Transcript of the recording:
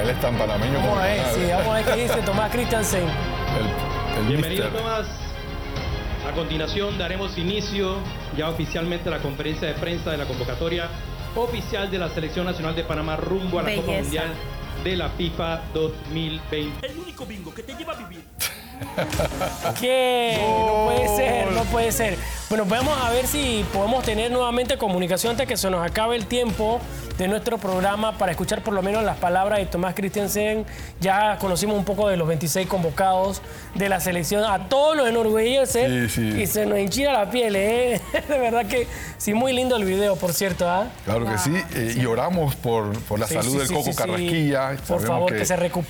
Él es tan panameño Vamos como a ver, sí, vamos a ver qué dice Tomás Christiansen. el Bienvenido, mister. Tomás. A continuación daremos inicio ya oficialmente a la conferencia de prensa de la convocatoria oficial de la Selección Nacional de Panamá rumbo a la Copa Mundial de la FIFA 2020. El único bingo que te lleva a vivir. ¿Qué? No puede ser, no puede ser. Bueno, vamos a ver si podemos tener nuevamente comunicación antes que se nos acabe el tiempo de nuestro programa para escuchar por lo menos las palabras de Tomás Christiansen. Ya conocimos un poco de los 26 convocados de la selección, a todos los enorgulleces, Sí, sí. y se nos enchina la piel, ¿eh? De verdad que sí, muy lindo el video, por cierto, ¿ah? Claro que sí. Y oramos por la Sí, salud sí, del sí, Coco sí, sí. Carrasquilla. Por Sabemos favor, que se recupere.